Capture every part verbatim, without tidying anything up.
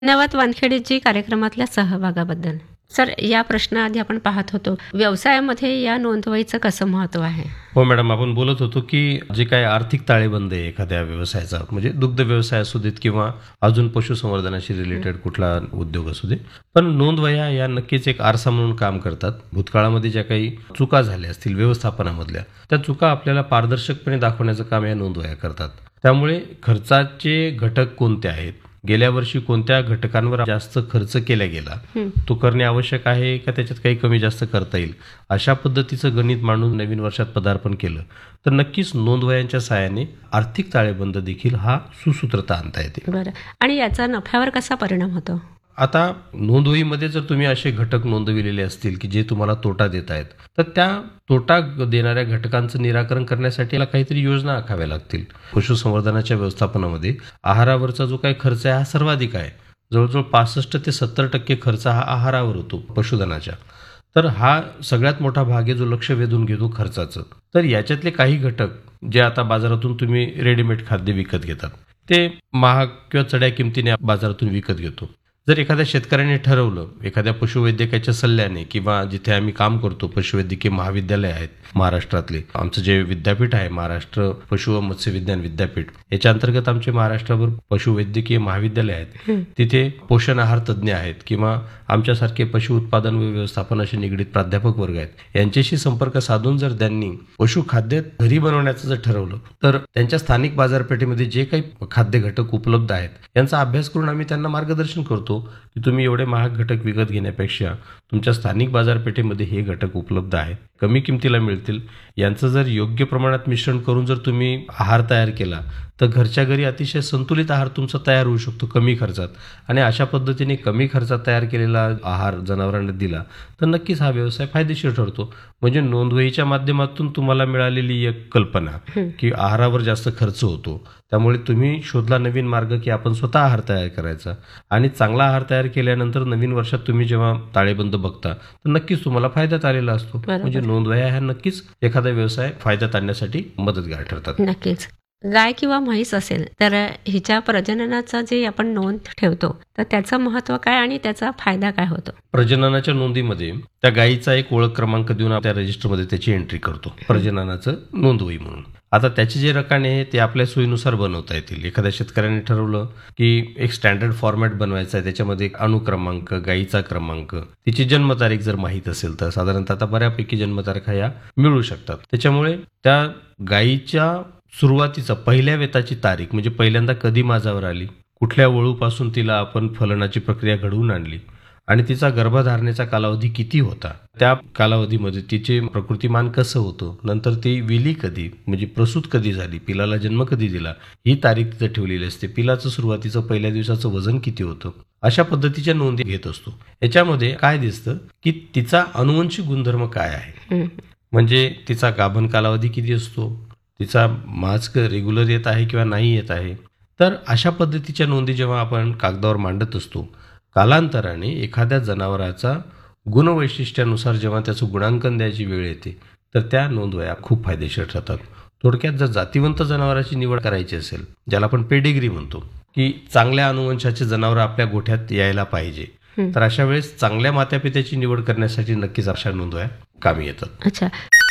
धन्यवाद वानखेडेजी कार्यक्रमातल्या सहभागाबद्दल. सर, या प्रश्नाआधी आपण पाहत होतो व्यवसायामध्ये या नोंदवहीचं कसं महत्त्व आहे. हो मॅडम, आपण बोलत होतो की जे काही आर्थिक ताळेबंद आहे एखाद्या व्यवसायाचा, म्हणजे दुग्ध व्यवसाय असू देत किंवा अजून पशुसंवर्धनाशी रिलेटेड कुठला उद्योग असू दे, पण नोंदवह्या या नक्कीच एक आरसा म्हणून काम करतात. भूतकाळामध्ये ज्या काही चुका झाल्या असतील व्यवस्थापनामधल्या, त्या चुका आपल्याला पारदर्शकपणे दाखवण्याचं काम या नोंदवह्या करतात. त्यामुळे खर्चाचे घटक कोणते आहेत, गेल्या वर्षी कोणत्या घटकांवर जास्त खर्च केला गेला, तो करणे आवश्यक आहे का त्याच्यात काही कमी जास्त करता येईल, अशा पद्धतीचं गणित मांडून नवीन वर्षात पदार्पण केलं तर नक्कीच नोंदवह्यांच्या साहाय्याने आर्थिक ताळेबंद देखील हा सुसूत्रता आणता येते. बरं, आणि याचा नफ्यावर कसा परिणाम होतो. आता नोंदवहीमध्ये जर तुम्ही असे घटक नोंदविलेले असतील की जे तुम्हाला तोटा देत आहेत, तर त्या तोटा देणाऱ्या घटकांचं निराकरण करण्यासाठी याला काहीतरी योजना आखाव्या लागतील. पशुसंवर्धनाच्या व्यवस्थापनामध्ये आहारावरचा जो काही खर्च आहे हा सर्वाधिक आहे. जवळजवळ पासष्ट ते सत्तर टक्के खर्च हा आहारावर होतो पशुधनाच्या. तर हा सगळ्यात मोठा भाग आहे जो लक्ष वेधून घेतो खर्चाचं. तर याच्यातले काही घटक जे आता बाजारातून तुम्ही रेडीमेड खाद्य विकत घेतात, ते महाग किंवा चढ्या किमतीने बाजारातून विकत घेतो. जर एखाद्या शेतकऱ्याने ठरवलं एखाद्या पशुवैद्यकाच्या सल्ल्याने, किंवा जिथे आम्ही काम करतो पशुवैद्यकीय महाविद्यालय आहेत महाराष्ट्रातले, आमचं जे विद्यापीठ आहे महाराष्ट्र पशु व मत्स्य विज्ञान विद्यापीठ, याच्या अंतर्गत आमचे महाराष्ट्राभर पशुवैद्यकीय महाविद्यालय आहेत. तिथे पोषण आहार तज्ज्ञ आहेत किंवा आमच्यासारखे पशु उत्पादन व व्यवस्थापनाशी निगडीत प्राध्यापक वर्ग आहेत. यांच्याशी संपर्क साधून जर त्यांनी पशुखाद्य घरी बनवण्याचं जर ठरवलं, तर त्यांच्या स्थानिक बाजारपेठेमध्ये जे काही खाद्य घटक उपलब्ध आहेत यांचा अभ्यास करून आम्ही त्यांना मार्गदर्शन करतो की तुम्ही एवढे महाग घटक विकत घेण्यापेक्षा तुमच्या स्थानिक बाजारपेठेमध्ये हे घटक उपलब्ध आहेत, कमी किमतीला मिळतील. यांचं जर योग्य प्रमाणात मिश्रण करून जर तुम्ही आहार तयार केला तर घरच्या घरी अतिशय संतुलित आहार तुमचा तयार होऊ शकतो कमी खर्चात. आणि अशा पद्धतीने कमी खर्चात तयार केलेला आहार जनावरांना दिला तर नक्कीच हा व्यवसाय फायदेशीर ठरतो. म्हणजे नोंदवहीच्या माध्यमातून तुम्हाला मिळालेली एक कल्पना की आहारावर जास्त खर्च होतो, त्यामुळे तुम्ही शोधला नवीन मार्ग की आपण स्वतः आहार तयार करायचा. आणि चांगला आहार तयार केल्यानंतर नवीन वर्षात तुम्ही जेव्हा ताळेबंद बघता तर नक्कीच तुम्हाला फायद्यात आलेला असतो. म्हणजे नोंदवह्या ह्या नक्कीच एखादा व्यवसाय फायद्यात आणण्यासाठी मदतगार ठरतात. नक्कीच. गाय किंवा म्हैस असेल तर हिच्या प्रजननाचा जे आपण नोंद ठेवतो तर त्याचं महत्व काय आणि त्याचा फायदा काय होतो. प्रजननाच्या नोंदीमध्ये त्या गायीचा एक ओळख क्रमांक देऊन त्या रजिस्टरमध्ये त्याची एंट्री करतो प्रजननाचं नोंदवही म्हणून. आता त्याचे जे रकाने आहे ते आपल्या सोयीनुसार बनवता येतील. एखाद्या शेतकऱ्याने ठरवलं की एक स्टँडर्ड फॉर्मॅट बनवायचा आहे, त्याच्यामध्ये एक अनुक्रमांक, गायीचा क्रमांक, तिची जन्मतारीख जर माहीत असेल तर साधारणतः आता बऱ्यापैकी जन्मतारखा या मिळू शकतात. त्याच्यामुळे त्या गायीच्या सुरुवातीचा पहिल्या वेताची तारीख, म्हणजे पहिल्यांदा कधी माझावर आली, कुठल्या वळूपासून तिला आपण फलनाची प्रक्रिया घडवून आणली आणि तिचा गर्भधारणेचा कालावधी किती होता, त्या कालावधीमध्ये तिचे प्रकृतिमान कसं होतं, नंतर ती विली कधी म्हणजे प्रसूत कधी झाली, पिलाला जन्म कधी दिला, ही तारीख तिथं ठेवलेली असते. पिलाचं सुरुवातीचं पहिल्या दिवसाचं वजन किती होतं, अशा पद्धतीच्या नोंदी घेत असतो. याच्यामध्ये काय दिसतं की तिचा अनुवंशिक गुणधर्म काय आहे, म्हणजे तिचा गाभण कालावधी किती असतो, तिचा मास्क रेग्युलर येत आहे किंवा नाही येत आहे. तर अशा पद्धतीच्या नोंदी जेव्हा आपण कागदावर मांडत असतो, कालांतराने एखाद्या जनावराचा गुणवैशिष्ट्यानुसार जेव्हा त्याचं गुणांकन द्यायची वेळ येते तर त्या नोंदवह्या खूप फायदेशीर ठरतात. थोडक्यात जर जातिवंत जनावराची निवड करायची असेल, ज्याला आपण पेडिग्री म्हणतो, की चांगल्या अनुवंशाचे जनावर आपल्या गोठ्यात यायला पाहिजे, तर अशा वेळेस चांगल्या मातापित्याची निवड करण्यासाठी नक्कीच अशा नोंदवह्या कामी येतात. अच्छा,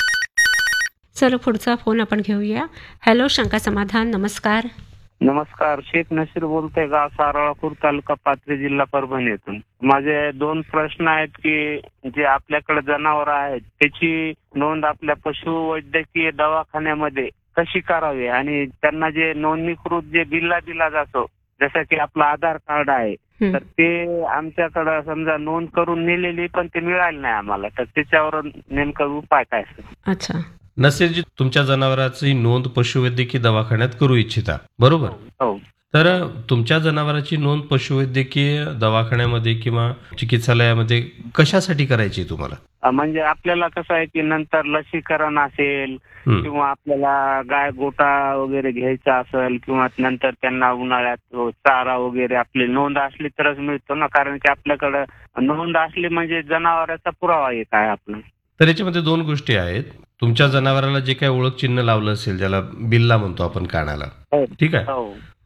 चलो पुढचा फोन आपण घेऊया. हॅलो, शंका समाधान, नमस्कार. नमस्कार, शेख नसीर बोलतोय, गाव सारळापूर, तालुका पाथरी, जिल्हा परभणी येथून. माझे दोन प्रश्न आहेत की जे आपल्याकडे जनावर आहेत त्याची नोंद आपल्या पशुवैद्यकीय दवाखान्यामध्ये कशी करावी आणि त्यांना जे नोंदणीकृत जे बिल्ला दिला जातो, जसं की आपलं आधार कार्ड आहे, तर ते आमच्याकडे समजा नोंद करून नेलेली पण ते मिळाली नाही आम्हाला, तर त्याच्यावर नेमका उपाय काय सर. अच्छा, नसीरजी, तुमच्या जनावराची नोंद पशुवैद्यकीय दवाखान्यात करू इच्छिता, बरोबर? हो. तर तुमच्या जनावराची नोंद पशुवैद्यकीय दवाखान्यामध्ये किंवा चिकित्सालयामध्ये कशासाठी करायची तुम्हाला? म्हणजे आपल्याला कसं आहे की नंतर लसीकरण असेल किंवा आपल्याला गाय गोटा वगैरे घ्यायचा असेल किंवा नंतर त्यांना उन्हाळ्यात चारा वगैरे आपली नोंद असली तरच मिळतो ना, कारण की आपल्याकडे नोंद असली म्हणजे जनावराचा पुरावा एक आहे आपला. तर याच्यामध्ये दोन गोष्टी आहेत. तुमच्या जनावराला जे काही ओळख चिन्ह लावलं असेल, ज्याला बिल्ला म्हणतो आपण कानाला, ठीक आहे,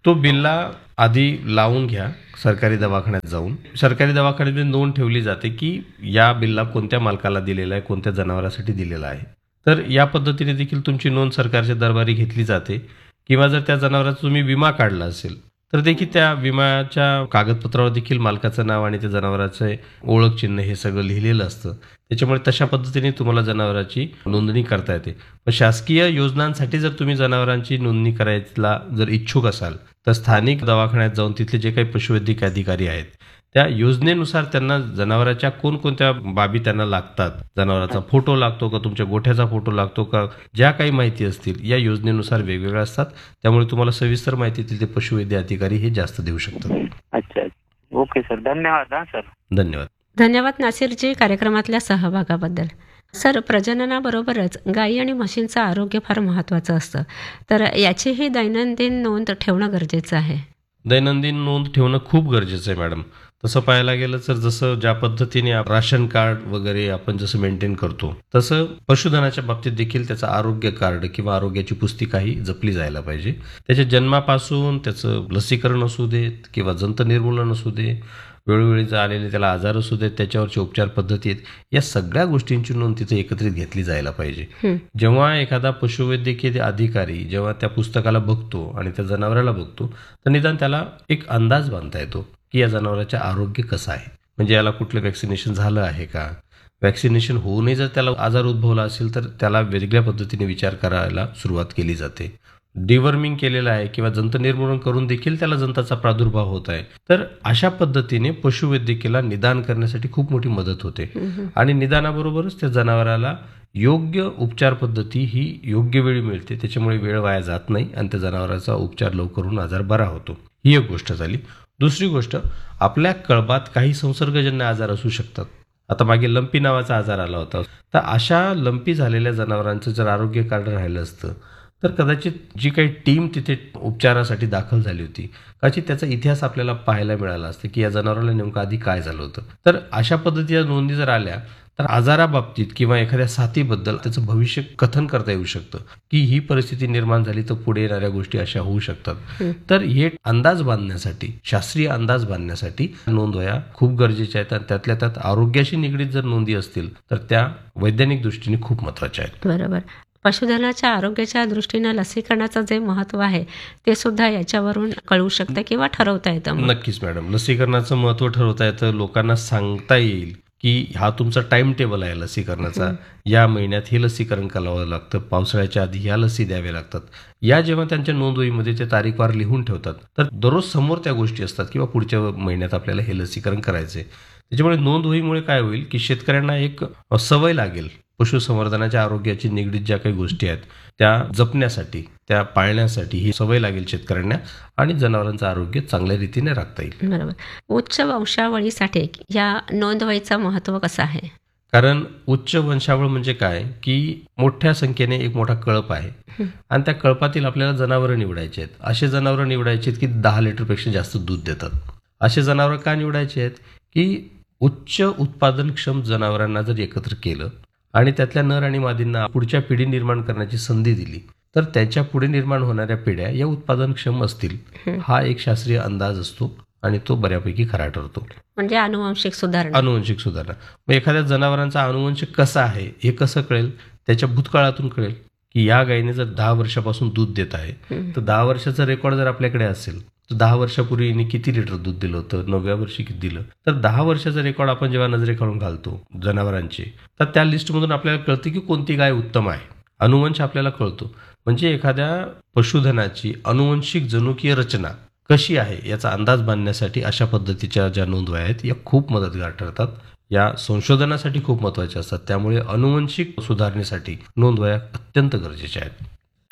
तो बिल्ला आधी लावून घ्या सरकारी दवाखान्यात जाऊन. सरकारी दवाखान्यात नोंद ठेवली जाते की या बिल्ला कोणत्या मालकाला दिलेला आहे, कोणत्या जनावरासाठी दिलेला आहे. तर या पद्धतीने देखील तुमची नोंद सरकारच्या दरबारी घेतली जाते. किंवा जर त्या जनावराचा तुम्ही विमा काढला असेल तर देखील त्या विम्याच्या कागदपत्रावर देखील मालकाचं नाव आणि त्या जनावराचे ओळख चिन्ह हे सगळं लिहिलेलं असतं. त्याच्यामुळे तशा पद्धतीने तुम्हाला जनावराची नोंदणी करता येते. पण शासकीय योजनांसाठी जर तुम्ही जनावरांची नोंदणी करायला जर इच्छुक असाल तर स्थानिक दवाखान्यात जाऊन तिथले जे काही पशुवैद्यकीय अधिकारी आहेत त्या योजनेनुसार त्यांना जनावराच्या कोणकोणत्या बाबी त्यांना लागतात, जनावराचा फोटो लागतो का, तुमच्या गोठ्याचा फोटो लागतो का, ज्या काही माहिती असतील या योजनेनुसार वेगवेगळ्या असतात. त्यामुळे तुम्हाला सविस्तर माहिती ते पशुवैद्य अधिकारी हे जास्त देऊ शकतात. अच्छा, ओके सर, धन्यवाद. हा सर, धन्यवाद. धन्यवाद नासिरजी कार्यक्रमातल्या सहभागाबद्दल. सर, प्रजननाबरोबरच गायी आणि म्हशींचं आरोग्य फार महत्त्वाचं असतं, तर याचीही दैनंदिन नोंद ठेवणं गरजेचं आहे. दैनंदिन नोंद ठेवणं खूप गरजेचं आहे मॅडम. तसं पाहायला गेलं तर जसं ज्या पद्धतीने राशन कार्ड वगैरे आपण जसं मेंटेन करतो तसं पशुधनाच्या बाबतीत देखील त्याचं आरोग्य कार्ड किंवा आरोग्याची पुस्तिकाही जपली जायला पाहिजे. त्याच्या जन्मापासून त्याचं लसीकरण असू देत किंवा जंत निर्मूलन असू दे, वेळोवेळी आलेले त्याला आजार असू देत, त्याच्यावरची उपचार पद्धती आहेत, या सगळ्या गोष्टींची नोंद तिथे एकत्रित घेतली जायला पाहिजे. जेव्हा एखादा पशुवैद्यकीय अधिकारी जेव्हा त्या पुस्तकाला बघतो आणि त्या जनावराला बघतो तर निदान त्याला एक अंदाज बांधता येतो की या जनावराचे आरोग्य कसं आहे. म्हणजे याला कुठलं वॅक्सिनेशन झालं आहे का, वॅक्सिनेशन होऊनही जर त्याला आजार उद्भवला असेल तर त्याला वेगळ्या पद्धतीने विचार करायला सुरुवात केली जाते. डिवर्मिंग केलेलं आहे किंवा जंत निर्मूलन करून देखील त्याला जंताचा प्रादुर्भाव होत आहे. तर अशा पद्धतीने पशुवैद्यकीला निदान करण्यासाठी खूप मोठी मदत होते. आणि निदानाबरोबरच त्या जनावराला योग्य उपचार पद्धती ही योग्य वेळी मिळते. त्याच्यामुळे वेळ वाया जात नाही आणि त्या जनावराचा उपचार लवकर होऊन आजार बरा होतो. ही एक गोष्ट झाली. दुसरी गोष्ट, आपल्या कळपात काही संसर्गजन्य आजार असू शकतात. आता मागे लंपी नावाचा आजार आला होता. तर अशा लंपी झालेल्या जनावरांचं जर आरोग्य कार्ड राहिलं असतं तर कदाचित जी काही टीम तिथे उपचारासाठी दाखल झाली होती कदाचित त्याचा इतिहास आपल्याला पाहायला मिळाला असतं की या जनावराला नेमकं आधी काय झालं होतं. तर अशा पद्धतीच्या नोंदी जर आल्या तर आजाराबाबतीत किंवा एखाद्या साथीबद्दल त्याचं भविष्य कथन करता येऊ शकतं की ही परिस्थिती निर्माण झाली तर पुढे येणाऱ्या गोष्टी अशा होऊ शकतात. तर हे अंदाज बांधण्यासाठी, शास्त्रीय अंदाज बांधण्यासाठी नोंदवह्या खूप गरजेच्या आहेत. आणि त्यातल्या त्यात आरोग्याशी निगडीत जर नोंदी असतील तर त्या वैज्ञानिक दृष्टीने खूप महत्त्वाच्या आहेत. बरोबर. पशुधनाच्या आरोग्याच्या दृष्टीनं लसीकरणाचं जे महत्त्व आहे ते सुद्धा याच्यावरून कळू शकतं किंवा ठरवता येतं. नक्कीच मॅडम, लसीकरणाचं महत्त्व ठरवता येतं. लोकांना सांगता येईल की हा तुमचा टाइम टेबल आहे लसीकरणाचा, या महिन्यात हे लसीकरण करावं लागतं, पावसाळ्याच्या आधी ह्या लसी द्याव्या लागतात. या जेव्हा त्यांच्या नोंदवहीमध्ये ते तारीखवार लिहून ठेवतात तर दररोज समोर त्या गोष्टी असतात किंवा पुढच्या महिन्यात आपल्याला हे लसीकरण करायचंय. त्याच्यामुळे नोंदवहीमुळे काय होईल की शेतकऱ्यांना एक सवय लागेल पशुसंवर्धनाच्या आरोग्याची निगडीत ज्या काही गोष्टी आहेत त्या जपण्यासाठी, त्या पाळण्यासाठी ही सवय लागेल शेतकऱ्यांना आणि जनावरांचं आरोग्य चांगल्या रीतीने राखता येईल. बरोबर. उच्च वंशावळीसाठी या नोंदवहीचं महत्त्व कसं आहे? कारण उच्च वंशावळ म्हणजे काय की मोठ्या संख्येने एक मोठा कळप आहे आणि त्या कळपातील आपल्याला जनावरं निवडायची आहेत. असे जनावरं निवडायची आहेत की दहा लिटरपेक्षा जास्त दूध देतात. असे जनावरं का निवडायचे आहेत की उच्च उत्पादनक्षम जनावरांना जर एकत्र केलं आणि त्यातल्या नर आणि मादींना पुढच्या पिढी निर्माण करण्याची संधी दिली तर त्याच्या पुढे निर्माण होणाऱ्या पिढ्या या उत्पादनक्षम असतील. हा एक शास्त्रीय अंदाज असतो आणि तो बऱ्यापैकी खरा ठरतो. म्हणजे अनुवांशिक सुधारणा. अनुवंशिक सुधारणा. मग एखाद्या जनावरांचा अनुवंश कसा आहे हे कसं कळेल? त्याच्या भूतकाळातून कळेल की या गायीने जर दहा वर्षापासून दूध देत आहे तर दहा वर्षाचा रेकॉर्ड जर आपल्याकडे असेल तर दहा वर्षापूर्वी हिने किती लिटर दूध दिलं होतं, नवव्या वर्षी किती दिलं. तर दहा वर्षाचा रेकॉर्ड आपण जेव्हा नजरेखालून घालतो जनावरांचे तर त्या लिस्टमधून आपल्याला कळतं की कोणती गाय उत्तम आहे. अनुवंश आपल्याला कळतो. म्हणजे एखाद्या पशुधनाची अनुवंशिक जनुकीय रचना कशी आहे याचा अंदाज बांधण्यासाठी अशा पद्धतीच्या ज्या नोंदवह्या आहेत या खूप मदतगार ठरतात. या संशोधनासाठी खूप महत्वाच्या असतात. त्यामुळे अनुवंशिक सुधारणेसाठी नोंदवह्या अत्यंत गरजेच्या आहेत.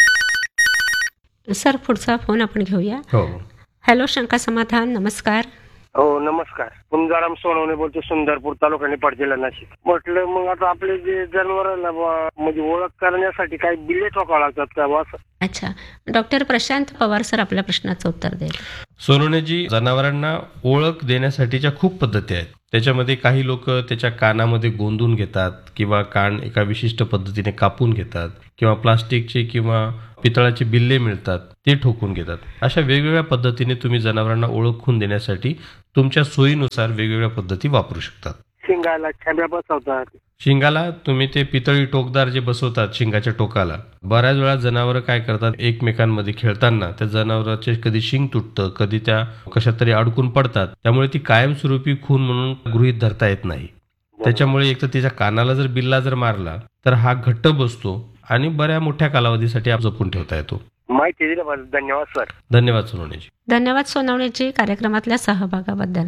सर, पुढचा फोन आपण घेऊया. हो. हॅलो, शंका समाधान, नमस्कार. हो नमस्कार. पुंजाराम सोनवणे बोलतो, सुंदरपूर तालुका निपाट जिल्हा नाशिक. म्हटलं मग आता आपले जे जनावरांना म्हणजे ओळख करण्यासाठी काही बिले ठोकावं लागतात का बस? अच्छा, डॉक्टर प्रशांत पवार सर आपल्या प्रश्नाचं उत्तर देईल. सोनवणेजी, जनावरांना ओळख देण्यासाठीच्या खूप पद्धती आहेत. त्याच्यामध्ये काही लोक त्याच्या कानामध्ये गोंदून घेतात किंवा कान एका विशिष्ट पद्धतीने कापून घेतात किंवा प्लास्टिकचे किंवा पितळाचे बिल्ले मिळतात ते ठोकून घेतात. अशा वेगवेगळ्या पद्धतीने तुम्ही जनावरांना ओळखून देण्यासाठी तुमच्या सोयीनुसार वेगवेगळ्या पद्धती वापरू शकतात. शिंगाला छाब्या बसवतात. शिंगाला तुम्ही ते पितळी टोकदार जे बसवतात शिंगाच्या टोकाला, बऱ्याच वेळा जनावरं काय करतात, एकमेकांमध्ये खेळताना त्या जनावराचे कधी शिंग तुटतं, कधी त्या कशात तरी अडकून पडतात. त्यामुळे ती कायमस्वरूपी खून म्हणून गृहीत धरता येत नाही. त्याच्यामुळे एक तर तिच्या कानाला जर बिल्ला जर मारला तर हा घट्ट बसतो आणि बऱ्या मोठ्या कालावधीसाठी आप जपून ठेवता येतो. माहिती दिल्याबद्दल धन्यवाद सर. धन्यवाद सोनवणेजी. धन्यवाद सोनवणेजी कार्यक्रमातल्या सहभागाबद्दल.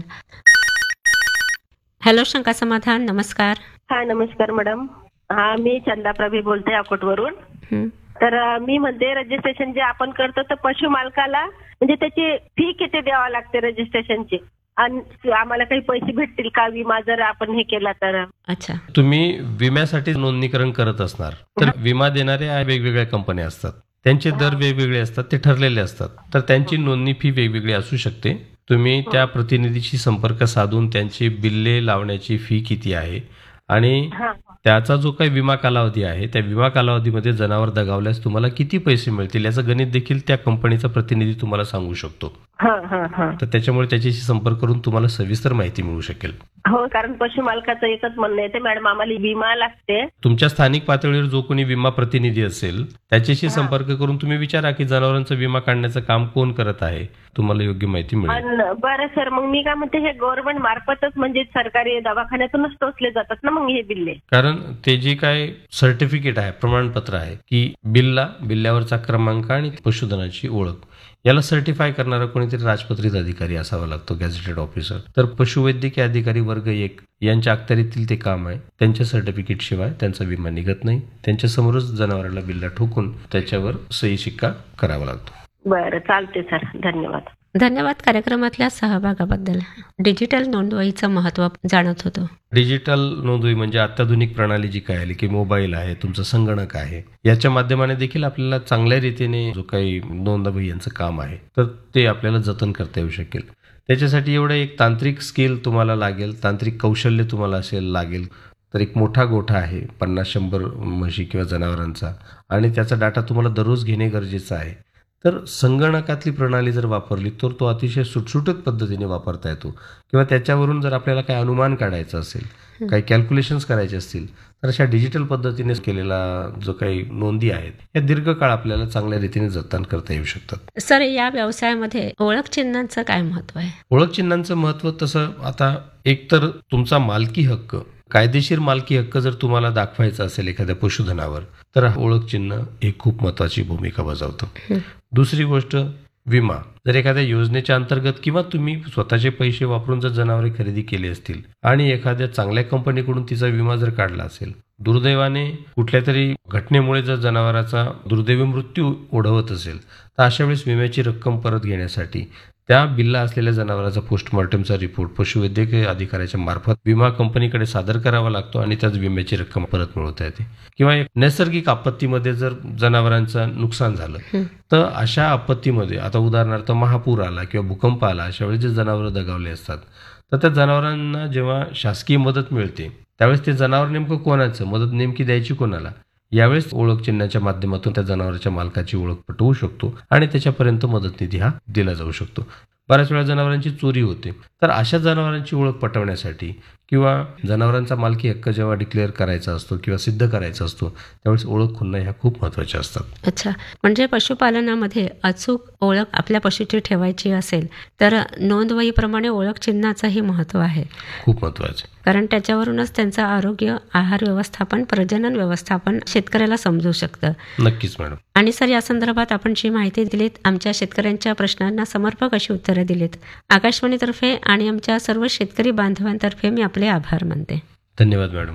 हॅलो शंका समाधान, नमस्कार. हा नमस्कार मॅडम. हा मी चंदा प्रभे बोलते अकोटवरून. हं. तर अ, मी म्हणते रजिस्ट्रेशन जे आपण करतो तर पशु मालकाला म्हणजे त्याची फी किती द्यावा लागते रजिस्ट्रेशनची आणि आम्हाला काही पैसे भेटतील का विमा जर आपण हे केला तर? अच्छा. तुम्ही विम्यासाठी नोंदणीकरण करत असणार तर विमा देणाऱ्या वेगवेगळ्या कंपन्या असतात, त्यांचे दर वेगवेगळे असतात, ते ठरलेले असतात. तर त्यांची नोंदणी फी वेगवेगळी असू शकते. तुम्ही त्या प्रतिनिधीशी संपर्क साधून त्यांची बिल्ले लावण्याची फी किती आहे आणि हा त्याचा जो काही विमा कालावधी आहे त्या विमा कालावधीमध्ये जनावर दगावल्यास तुम्हाला किती पैसे मिळतील याचं गणित देखील त्या कंपनीचा प्रतिनिधी तुम्हाला सांगू शकतो. हा हा हा तर त्याच्यामुळे त्याच्याशी संपर्क करून तुम्हाला सविस्तर माहिती मिळू शकेल. हो, कारण पशु मालकाचं एकच म्हणणं येते मॅडम आम्हाला विमा लागते. तुमच्या स्थानिक पातळीवर जो कोणी विमा प्रतिनिधी असेल त्याच्याशी संपर्क करून तुम्ही विचारा की जनावरांचा विमा काढण्याचं काम कोण करत आहे, तुम्हाला योग्य माहिती मिळेल. अन बरं सर, मग मी काय म्हणते हे गव्हर्नमेंट मार्फतच म्हणजे सरकारी दवाखान्यातूनच टोचले जातात ना मग हे बिल्ले? कारण ते जे काय सर्टिफिकेट आहे, प्रमाणपत्र आहे की बिल्ला, बिल्ल्यावरचा क्रमांक आणि पशुधनाची ओळख याला सर्टिफाय करणारा कोणीतरी राजपत्रित अधिकारी असावा लागतो, गॅझेटेड ऑफिसर. तर पशुवैद्यकीय अधिकारी वर्ग एक यांच्या अखत्यारीतील ते काम आहे. त्यांच्या सर्टिफिकेट शिवाय त्यांचा विमा निघत नाही. त्यांच्या समोरच जनावराला बिल्ला ठोकून त्याच्यावर सही शिक्का करावा लागतो. बरं, चालते सर. धन्यवाद. धन्यवाद कार्यक्रमातल्या सहभागाबद्दल. डिजिटल नोंदवहीचं महत्त्व जाणत होतो. डिजिटल नोंदवही म्हणजे अत्याधुनिक प्रणाली जी काय आली की मोबाईल आहे, तुमचं संगणक आहे, याच्या माध्यमाने देखील आपल्याला चांगल्या रीतीने जो काही नोंदवही यांचं काम आहे तर ते आपल्याला जतन करता येऊ शकेल. त्याच्यासाठी एवढं एक तांत्रिक स्किल तुम्हाला लागेल, तांत्रिक कौशल्य तुम्हाला असेल लागेल. तर एक मोठा गोठा आहे पन्नास शंभर म्हशी किंवा जनावरांचा आणि त्याचा डाटा तुम्हाला दररोज घेणे गरजेचं आहे. तर संगणकातली प्रणाली जर वापरली तर तो अतिशय सुटसुटीत पद्धतीने वापरता येतो किंवा त्याच्यावरून जर आपल्याला काही अनुमान काढायचं असेल, काही कॅल्क्युलेशन्स करायचे असतील तर अशा डिजिटल पद्धतीने केलेला जो काही नोंदी आहेत या दीर्घकाळ आपल्याला चांगल्या रीतीने जतन करता येऊ शकतात. सर, या व्यवसायामध्ये ओळख चिन्हांचं काय महत्त्व आहे? ओळख चिन्हांचं महत्त्व तसं आता एकतर तुमचा मालकी हक्क, कायदेशीर मालकी हक्क जर तुम्हाला दाखवायचा असेल एखाद्या पशुधनावर तर ओळख चिन्ह हे खूप महत्त्वाची भूमिका बजावतं. दुसरी गोष्ट विमा. जर एखाद्या योजनेच्या अंतर्गत किंवा तुम्ही स्वतःचे पैसे वापरून जर जनावरे खरेदी केली असतील आणि एखाद्या चांगल्या कंपनीकडून तिचा विमा जर काढला असेल, दुर्दैवाने कुठल्या तरी घटनेमुळे जर जनावराचा दुर्दैवी मृत्यू ओढवत असेल तर अशा वेळेस विम्याची रक्कम परत घेण्यासाठी त्या बिल्ला असलेल्या जनावराचा पोस्टमॉर्टमचा रिपोर्ट पशुवैद्यकीय अधिकाऱ्याच्या मार्फत विमा कंपनीकडे सादर करावा लागतो आणि त्याच विम्याची रक्कम परत मिळवता येते. किंवा एक नैसर्गिक आपत्तीमध्ये जर जनावरांचं नुकसान झालं तर अशा आपत्तीमध्ये आता उदाहरणार्थ महापूर आला किंवा भूकंप आला, अशा वेळेस जे जनावरं दगावले असतात तर त्या जनावरांना जेव्हा शासकीय मदत मिळते त्यावेळेस ते जनावर नेमकं कोणाचं, मदत नेमकी द्यायची कोणाला, यावेळेस ओळख चिन्हाच्या माध्यमातून त्या जनावराच्या मालकाची ओळख पटवू शकतो आणि त्याच्यापर्यंत मदत निधी हा दिला जाऊ शकतो. बऱ्याच वेळा जनावरांची चोरी होते तर अशा जनावरांची ओळख पटवण्यासाठी किंवा जनावरांचा मालकी हक्क जेव्हा डिक्लेअर करायचा असतो किंवा सिद्ध करायचा असतो त्यावेळेस ओळख खुणा ह्या खूप महत्त्वाच्या असतात. अच्छा, म्हणजे पशुपालनामध्ये अचूक ओळख आपल्या पशुची ठेवायची असेल तर नोंदवहीप्रमाणे ओळख चिन्हाचंही महत्त्व आहे. खूप महत्त्वाचं, कारण त्याच्यावरूनच त्यांचं आरोग्य, आहार व्यवस्थापन, प्रजनन व्यवस्थापन शेतकऱ्याला समजू शकतं. नक्कीच मॅडम. आणि सर, या संदर्भात आपण जी माहिती दिलीत, आमच्या शेतकऱ्यांच्या प्रश्नांना समर्पक अशी उत्तरं दिलीत, आकाशवाणीतर्फे आणि आमच्या सर्व शेतकरी बांधवांतर्फे मी आपले आभार मानते. धन्यवाद मॅडम.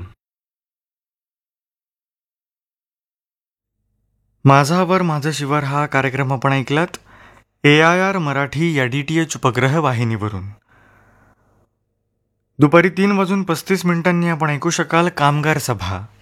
माझा आवर माझं शिवार हा कार्यक्रम आपण ऐकलात ए आय आर मराठी या डी टी एच उपग्रह वाहिनीवरून. दुपारी तीन वाजून पस्तीस मिनिटांनी आपण ऐकू शकाल कामगार सभा.